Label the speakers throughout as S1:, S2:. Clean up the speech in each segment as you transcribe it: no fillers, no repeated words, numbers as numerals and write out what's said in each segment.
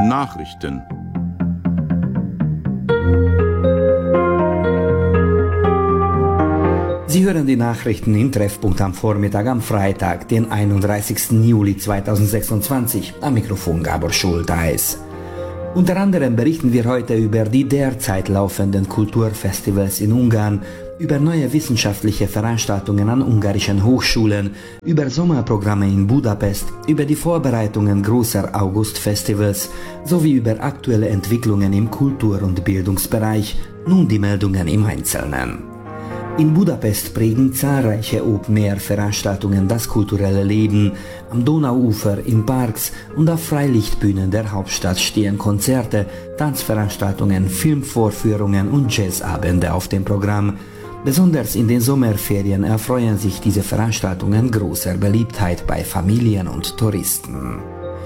S1: Nachrichten.
S2: Sie hören die Nachrichten im Treffpunkt am Vormittag am Freitag, den 31. Juli 2026. Am Mikrofon Gabor Schulteis. Unter anderem berichten wir heute über die derzeit laufenden Kulturfestivals in Ungarn, über neue wissenschaftliche Veranstaltungen an ungarischen Hochschulen, über Sommerprogramme in Budapest, über die Vorbereitungen großer Augustfestivals sowie über aktuelle Entwicklungen im Kultur- und Bildungsbereich. Nun die Meldungen im Einzelnen. In Budapest prägen zahlreiche Open-Air-Veranstaltungen das kulturelle Leben. Am Donauufer, in Parks und auf Freilichtbühnen der Hauptstadt stehen Konzerte, Tanzveranstaltungen, Filmvorführungen und Jazzabende auf dem Programm. Besonders in den Sommerferien erfreuen sich diese Veranstaltungen großer Beliebtheit bei Familien und Touristen.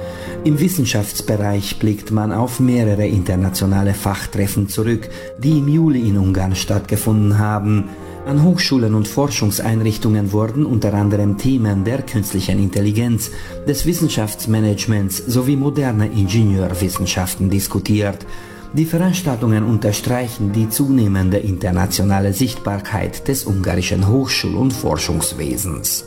S2: Im Wissenschaftsbereich blickt man auf mehrere internationale Fachtreffen zurück, die im Juli in Ungarn stattgefunden haben. An Hochschulen und Forschungseinrichtungen wurden unter anderem Themen der künstlichen Intelligenz, des Wissenschaftsmanagements sowie moderne Ingenieurwissenschaften diskutiert. Die Veranstaltungen unterstreichen die zunehmende internationale Sichtbarkeit des ungarischen Hochschul- und Forschungswesens.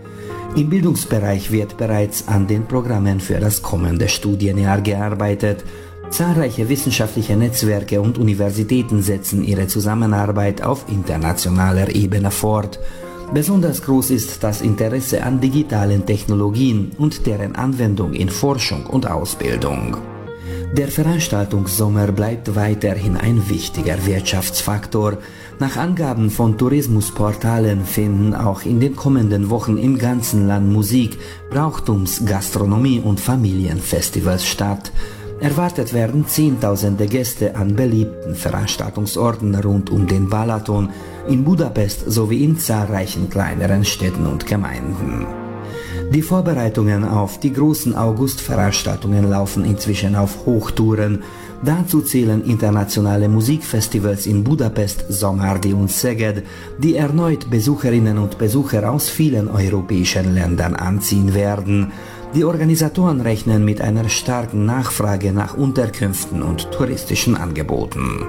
S2: Im Bildungsbereich wird bereits an den Programmen für das kommende Studienjahr gearbeitet. Zahlreiche wissenschaftliche Netzwerke und Universitäten setzen ihre Zusammenarbeit auf internationaler Ebene fort. Besonders groß ist das Interesse an digitalen Technologien und deren Anwendung in Forschung und Ausbildung. Der Veranstaltungssommer bleibt weiterhin ein wichtiger Wirtschaftsfaktor. Nach Angaben von Tourismusportalen finden auch in den kommenden Wochen im ganzen Land Musik, Brauchtums-, Gastronomie- und Familienfestivals statt. Erwartet werden Zehntausende Gäste an beliebten Veranstaltungsorten rund um den Balaton, in Budapest sowie in zahlreichen kleineren Städten und Gemeinden. Die Vorbereitungen auf die großen Augustveranstaltungen laufen inzwischen auf Hochtouren. Dazu zählen internationale Musikfestivals in Budapest, Szamárdi und Szeged, die erneut Besucherinnen und Besucher aus vielen europäischen Ländern anziehen werden. Die Organisatoren rechnen mit einer starken Nachfrage nach Unterkünften und touristischen Angeboten.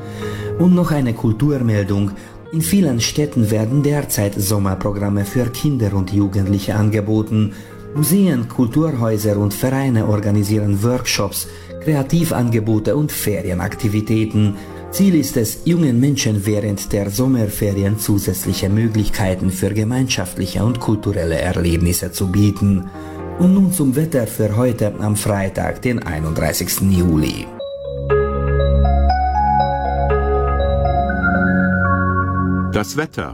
S2: Und noch eine Kulturmeldung. In vielen Städten werden derzeit Sommerprogramme für Kinder und Jugendliche angeboten. Museen, Kulturhäuser und Vereine organisieren Workshops, Kreativangebote und Ferienaktivitäten. Ziel ist es, jungen Menschen während der Sommerferien zusätzliche Möglichkeiten für gemeinschaftliche und kulturelle Erlebnisse zu bieten. Und nun zum Wetter für heute am Freitag, den 31. Juli.
S1: Das Wetter.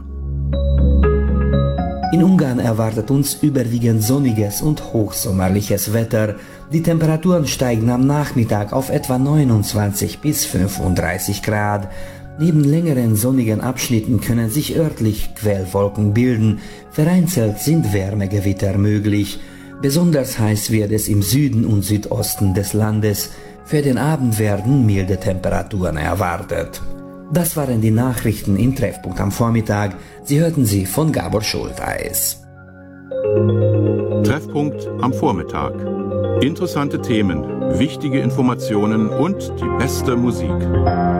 S2: In Ungarn erwartet uns überwiegend sonniges und hochsommerliches Wetter. Die Temperaturen steigen am Nachmittag auf etwa 29 bis 35 Grad. Neben längeren sonnigen Abschnitten können sich örtlich Quellwolken bilden. Vereinzelt sind Wärmegewitter möglich. Besonders heiß wird es im Süden und Südosten des Landes. Für den Abend werden milde Temperaturen erwartet. Das waren die Nachrichten im Treffpunkt am Vormittag. Sie hörten sie von Gabor Schulteis.
S1: Treffpunkt am Vormittag. Interessante Themen, wichtige Informationen und die beste Musik.